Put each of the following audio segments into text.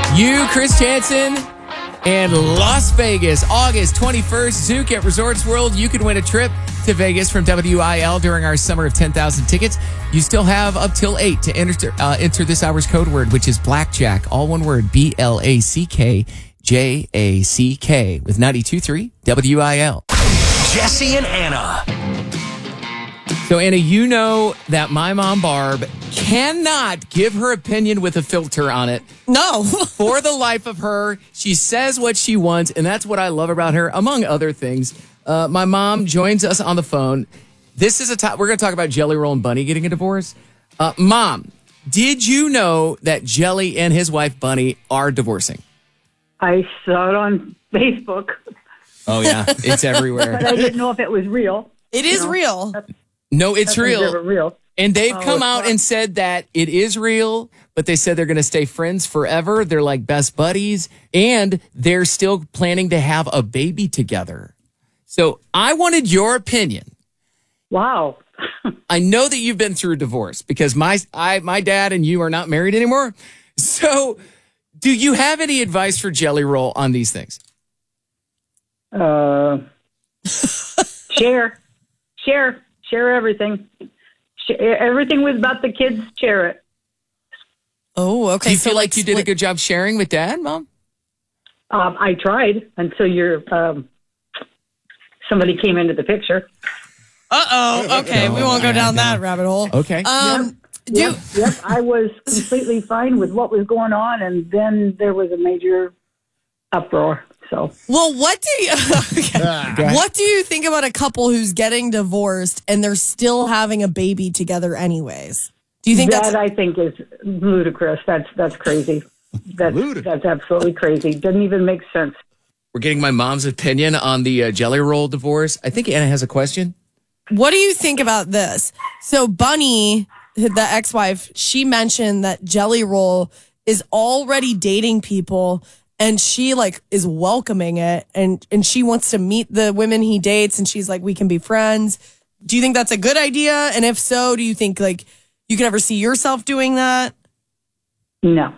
You, Chris Jansen, and Las Vegas, August 21st, Zook at Resorts World. You can win a trip to Vegas from WIL during our Summer of 10,000 tickets. You still have up till 8 to enter this hour's code word, which is Blackjack. All one word, BLACKJACK with 92.3 WIL. Jesse and Anna. So, Anna, you know that my mom, Barb, cannot give her opinion with a filter on it. No. For the life of her, she says what she wants, and that's what I love about her, among other things. My mom joins us on the phone. This is we're going to talk about Jelly Roll and Bunny getting a divorce. Mom, did you know that Jelly and his wife, Bunny, are divorcing? I saw it on Facebook. Oh, yeah. It's everywhere. But I didn't know if it was real. It is real. No, it's real. Real. And they've come out and said that it is real, but they said they're going to stay friends forever. They're like best buddies, and they're still planning to have a baby together. So I wanted your opinion. Wow. I know that you've been through a divorce because my dad and you are not married anymore. So do you have any advice for Jelly Roll on these things? Share everything. Everything was about the kids. Share it. Oh, okay. Do you feel like you did a good job sharing with Dad, Mom? I tried until somebody came into the picture. Uh-oh. Okay, we won't go down that rabbit hole. Okay. Yep. I was completely fine with what was going on, and then there was a major uproar. So, well, what do you think about a couple who's getting divorced and they're still having a baby together anyways? Do you think that I think is ludicrous. That's crazy. That's absolutely crazy. Doesn't even make sense. We're getting my mom's opinion on the Jelly Roll divorce. I think Anna has a question. What do you think about this? So Bunny, the ex-wife, she mentioned that Jelly Roll is already dating people. And she is welcoming it, and she wants to meet the women he dates, and she's like, we can be friends. Do you think that's a good idea? And if so, do you think you could ever see yourself doing that? No.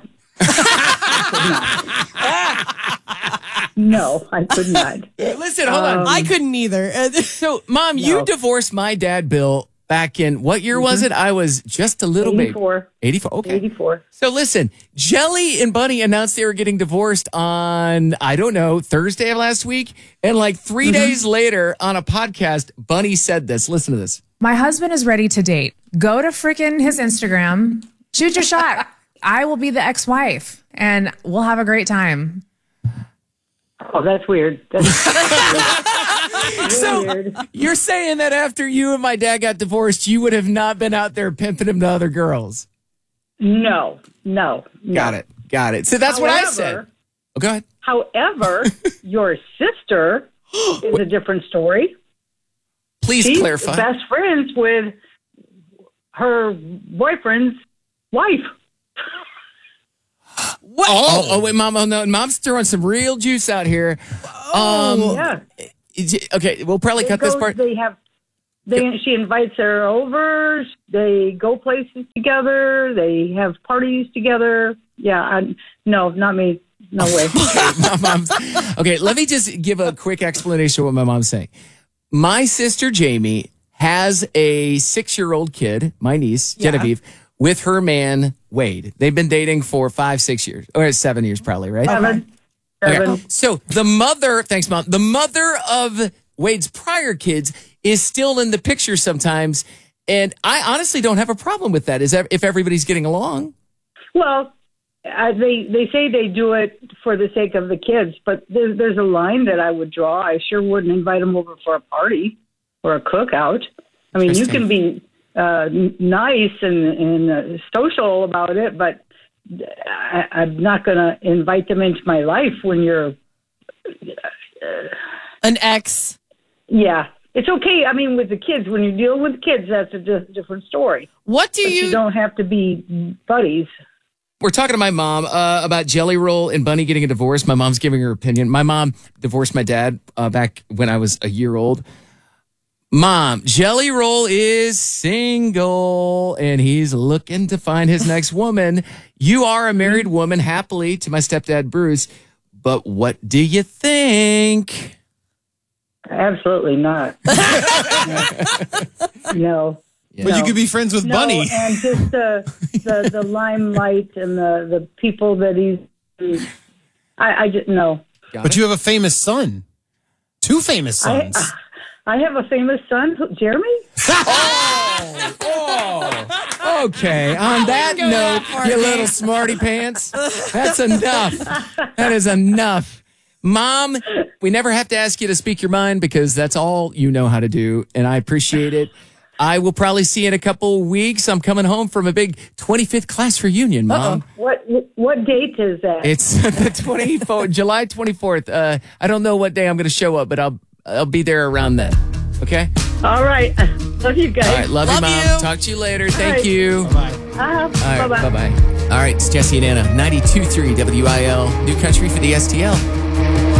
No, I could not. Listen, hold on. I couldn't either. So, Mom, you divorced my dad, Bill, back in, what year was it? I was just a little 84. baby. 84. Okay. 84. So listen, Jelly and Bunny announced they were getting divorced on, I don't know, Thursday of last week. And 3 days later on a podcast, Bunny said this. Listen to this. My husband is ready to date. Go to freaking his Instagram. Shoot your shot. I will be the ex-wife and we'll have a great time. Oh, that's weird. So weird. You're saying that after you and my dad got divorced, you would have not been out there pimping him to other girls? No. Got it. So that's what I said. Oh, go ahead. However, your sister is a different story. Please She's clarify. Best friends with her boyfriend's wife. What? Oh, wait, Mom. Oh, no. Mom's throwing some real juice out here. Yeah. Okay, we'll probably cut this part. She invites her over. They go places together. They have parties together. Yeah. No, not me. No way. Okay, let me just give a quick explanation of what my mom's saying. My sister, Jamie, has a 6-year-old kid, my niece, Genevieve, with her man, Wade. They've been dating for 5-6 years, or 7 years probably, right? 7. Okay. So the mother, thanks, Mom, the mother of Wade's prior kids is still in the picture sometimes. And I honestly don't have a problem with that. If everybody's getting along. Well, they say they do it for the sake of the kids, but there's a line that I would draw. I sure wouldn't invite them over for a party or a cookout. I mean, you can be nice and social about it, but I'm not going to invite them into my life when you're an ex. Yeah. It's okay. I mean, with the kids, when you're dealing with kids, that's a different story. What do you don't have to be buddies. We're talking to my mom about Jelly Roll and Bunny getting a divorce. My mom's giving her opinion. My mom divorced my dad back when I was a year old. Mom, Jelly Roll is single and he's looking to find his next woman. You are a married woman happily to my stepdad, Bruce. But what do you think? Absolutely not. No. But you could be friends with Bunny. And just the limelight and the people that he's. I just no. But you have a famous son. 2 famous sons. I have a famous son, Jeremy. Okay, on that note, you little smarty pants, that's enough. That is enough. Mom, we never have to ask you to speak your mind because that's all you know how to do, and I appreciate it. I will probably see you in a couple weeks. I'm coming home from a big 25th class reunion, Mom. What date is that? It's the 24th, July 24th. I don't know what day I'm going to show up, but I'll be there around then. Okay? All right. Love you guys. All right, love you, Mom. Talk to you later. Thank right. you. Bye-bye. All right, Bye-bye. bye-bye. All right, it's Jesse and Anna, 92.3 WIL, New Country for the STL.